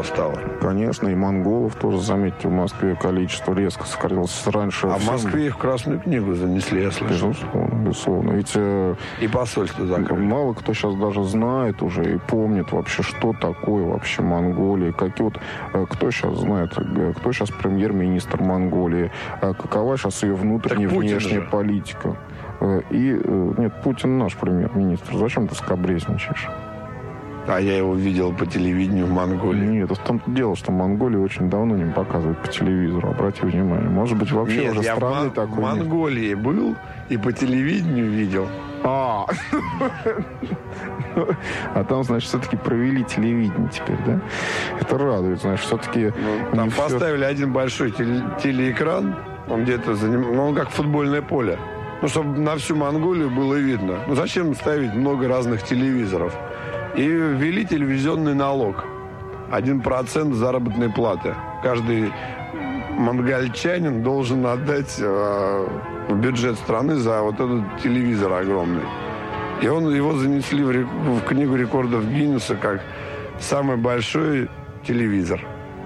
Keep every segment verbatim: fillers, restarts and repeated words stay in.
стало. Конечно, и монголов тоже, заметьте, в Москве количество резко сократилось раньше. А в всем... Москве их в Красную книгу занесли, я слышал. Безусловно, безусловно. Ведь э, и посольство закрыли. Мало кто сейчас даже знает уже и помнит вообще, что такое вообще Монголия. Какие вот, э, кто сейчас знает, э, кто сейчас премьер-министр Монголии, э, какова сейчас ее внутренняя и внешняя же. политика. Э, и, э, нет, Путин наш премьер-министр. Зачем ты скабрезничаешь? А я его видел по телевидению в Монголии. Нет, в том-то дело, что Монголию очень давно не показывают по телевизору. Обрати внимание. Может быть, вообще нет, уже я страны в такой в Монголии нет. был и по телевидению видел. А, а там, значит, все-таки провели телевидение теперь, да? Это радует, значит, все-таки... Ну, там поставили все... один большой теле- телеэкран, он где-то заним... ну, он как футбольное поле. Ну, чтобы на всю Монголию было видно. Ну, зачем ставить много разных телевизоров? И ввели телевизионный налог. Один процент заработной платы. Каждый монгольчанин должен отдать э, в бюджет страны за вот этот телевизор огромный. И он, его занесли в, рек, в книгу рекордов Гиннесса как самый большой телевизор.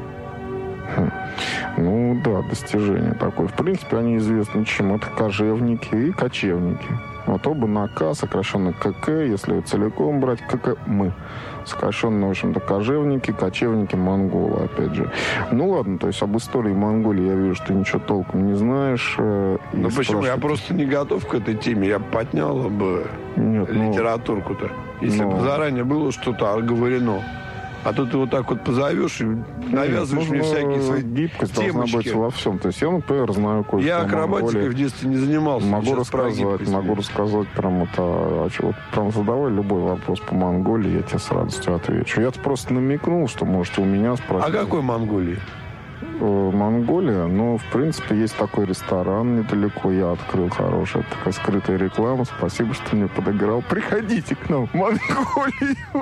Ну да, достижение такое. В принципе, они известны чем? Это кожевники и кочевники. Вот оба на К, сокращенно КК, если целиком брать, КК мы. Сокращенно, в общем-то, кожевники, кочевники, монголы, опять же. Ну ладно, то есть об истории Монголии я вижу, что ты ничего толком не знаешь. Ну почему? Я просто не готов к этой теме. Я поднял бы Нет, литературку-то. Но... Если но... бы заранее было что-то оговорено. А тут ты вот так вот позовешь и навязываешь Нет, мне всякие свои гибкость темочки. Должна быть во всем. То есть я, например, знаю кое-что. Я акробатикой в детстве не занимался. Могу рассказать, могу рассказать прям это... Вот, прям задавай любой вопрос по Монголии, я тебе с радостью отвечу. Я просто намекнул, что можете у меня спросить. А какой Монголии? Монголия, ну, в принципе, есть такой ресторан недалеко, я открыл хороший, это такая скрытая реклама. Спасибо, что мне подыграл. Приходите к нам в Монголию.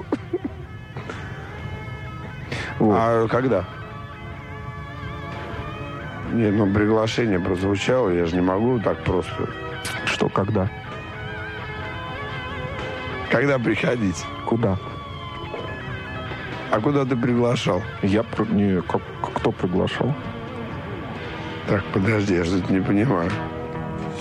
Вот. А когда? Нет, ну приглашение прозвучало, я же не могу так просто. Что, когда? Когда приходить? Куда? А куда ты приглашал? Я... Не, как, кто приглашал? Так, подожди, я же не понимаю.